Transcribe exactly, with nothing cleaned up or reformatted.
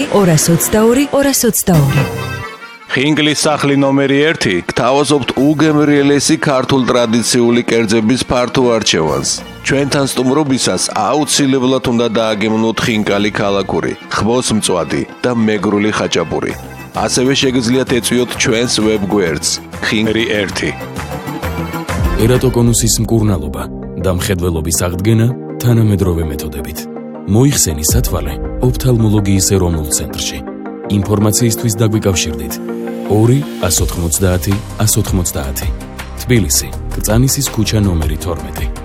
ორას ოცდაორი ორას ოცდაორი. ხინგლის სახლი ნომერი ერთი გთავაზობთ უგემრიელესი ქართულ ტრადიციული კერძების ფართო არჩევანს. ჩვენთან სტუმრობისას აუცილებლად უნდა დააგემოვნოთ ხინკალი ქალაქური, ხბოს მწვადი და მეგრული ხაჭაპური. ასევე შეგიძლიათ ეწვიოთ ჩვენს ვებგვერდს ხინგრი ერთი. ერატოკონუსის მკურნალობა და მხედველობის აღდგენა თანამედროვე მეთოდებით. მოიხსენი სათვალე ოფთალმოლოგიის ეროვნულ ცენტრში. ინფორმაციისთვის დაგვიკავშირდით ორი ას ოთხმოცდაათი ას ოთხმოცდაათი. თბილისი, კრწანისის ქუჩა ნომერი თორმეტი.